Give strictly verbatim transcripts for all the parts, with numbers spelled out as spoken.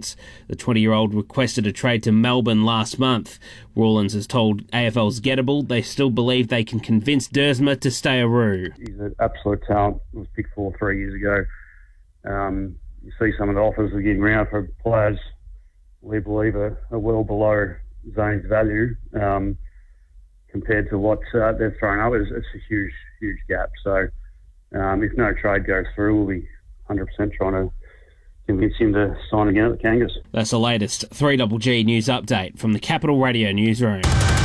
Rawlins. The twenty-year-old requested a trade to Melbourne last month. Rawlins has told A F L's Gettable they still believe they can convince Dersma to stay a Roo. He's an absolute talent. He was picked four three years ago. Um, you see some of the offers they're getting around for players we believe are, are well below Zane's value um, compared to what uh, they're throwing up. It's, it's a huge, huge gap. So um, if no trade goes through, we'll be one hundred percent trying to convince him to sign again at the Kangas. That's the latest three G G news update from the Capital Radio newsroom.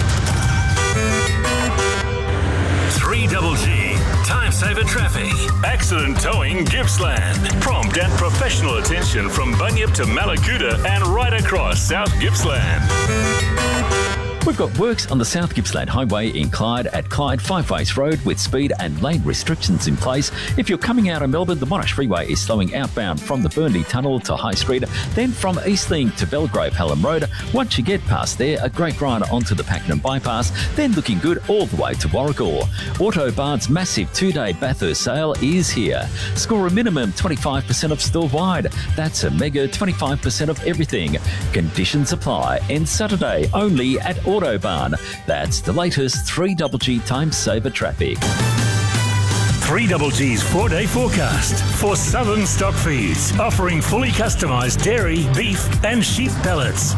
three G G Time Saver Traffic. Accident towing Gippsland. Prompt and professional attention from Bunyip to Malakuta and right across South Gippsland. We've got works on the South Gippsland Highway in Clyde at Clyde Five Ways Road with speed and lane restrictions in place. If you're coming out of Melbourne, the Monash Freeway is slowing outbound from the Burnley Tunnel to High Street, then from Eastlink to Belgrave Hallam Road. Once you get past there, a great ride onto the Pakenham Bypass, then looking good all the way to Warragul. Autobarn's massive two-day Bathurst sale is here. Score a minimum twenty-five percent off store-wide. That's a mega twenty-five percent off everything. Conditions apply. End Saturday only at Autobarn. That's the latest three G G Time Saver Traffic. three G G's four-day forecast for Southern Stock Feeds, offering fully customised dairy, beef and sheep pellets.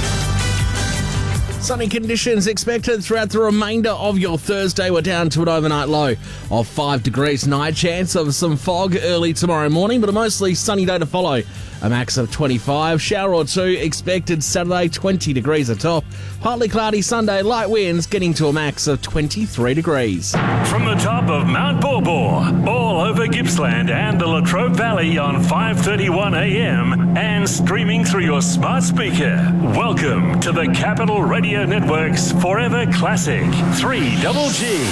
Sunny conditions expected throughout the remainder of your Thursday. We're down to an overnight low of five degrees. Night chance of some fog early tomorrow morning, but a mostly sunny day to follow. A max of twenty-five. Shower or two expected Saturday, twenty degrees atop. Partly cloudy Sunday, light winds getting to a max of twenty-three degrees. From the top of Mount Borbor, all over Gippsland and the Latrobe Valley on five thirty-one a m and streaming through your smart speaker. Welcome to the Capital Radio Network's Forever Classic three G G.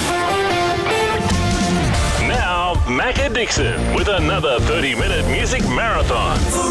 Now, Macca Dixon with another thirty-minute music marathon.